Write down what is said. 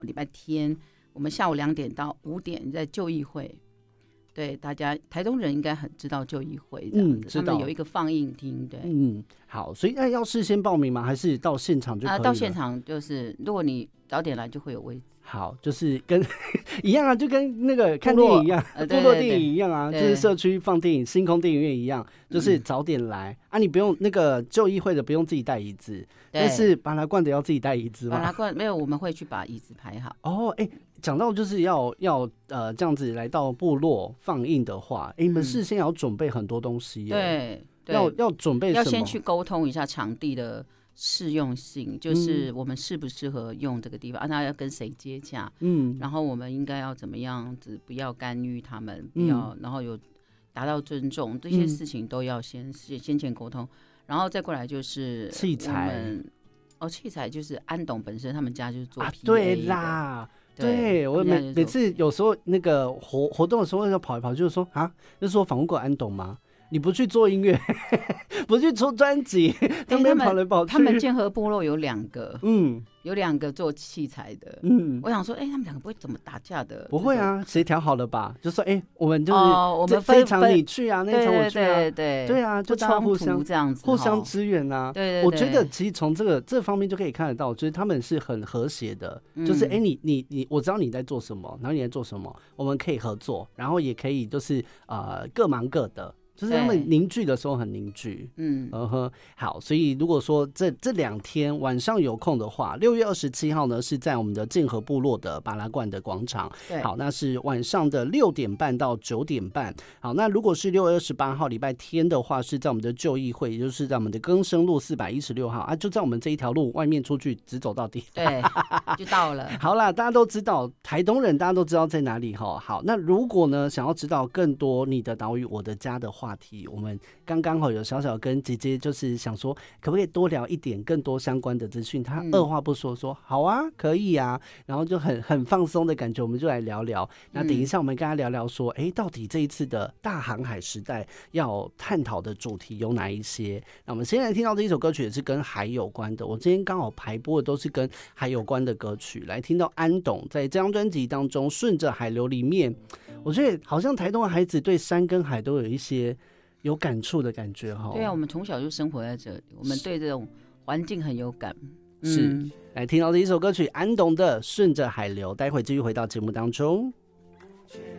礼拜天，我们下午2点到5点在旧议会。对，大家台东人应该很知道旧议会这样子，他们有一个放映厅。对， 好，所以要事先报名吗？还是到现场就可以了？ 到现场就是，如果你早点来就会有位置。 好，就是跟一样啊，就跟那个看电影一样，部落电影一样啊，就是社区放电影、星空电影院一样，就是早点来啊。你不用那个旧议会的不用自己带椅子，但是巴拉罐的要自己带椅子嘛。 巴拉罐没有，我们会去把椅子排好。 哦，讲到就是要这样子来到部落放映的话，你们事先要准备很多东西耶。对，要准备什么？ 要先去沟通一下场地的适用性，就是我们适不适合用这个地方，那要跟谁接洽，然后我们应该要怎么样子，不要干预他们，不要，然后有达到尊重，这些事情都要先前沟通，然后再过来就是器材。 器材就是安董本身他们家就是做 PA 的。 对啦。对，我每次有时候那个活动的时候要跑一跑，就是说就是说访问过安董吗？你不去做音乐，不去出专辑，他们跑来跑去。 他们建和部落有2个，有2个做器材的，我想说，他们2个不会怎么打架的？ 不会啊，协调好了吧？就说，我们就是我们这一场你去啊，那一场我去啊，对啊，就大家互相这样子， 互相支援啊。 对， 我觉得其实从这方面就可以看得到，就是他们是很和谐的，就是你我知道你在做什么，然后你在做什么，我们可以合作，然后也可以就是各忙各的。就是他们凝聚的时候很凝聚，好，所以如果说这2天晚上有空的话，6月27号呢是在我们的建和部落的巴拉罐的广场，好，那是晚上的6点半到9点半。好，那如果是6月28号礼拜天的话，是在我们的旧议会，也就是在我们的更生路416号啊，就在我们这一条路外面出去直走到底， 对，就到了。 好啦，大家都知道台东人，大家都知道在哪里哈。好，那如果呢想要知道更多你的岛屿我的家的话题，我们刚刚好有小小跟姐姐就是想说可不可以多聊一点更多相关的资讯，她二话不说说好啊可以啊，然后就很放松的感觉，我们就来聊聊。那等一下我们跟她聊聊说到底这一次的大航海时代要探讨的主题有哪一些。那我们先来听到这一首歌曲也是跟海有关的，我今天刚好排播的都是跟海有关的歌曲，来听到安董在这张专辑当中顺着海流里面，我觉得好像台东的孩子对山跟海都有一些有感触的感觉。 对啊，我们从小就生活在这里，我们对这种环境很有感。 是，来听到这一首歌曲安董的顺着海流，待会继续回到节目当中。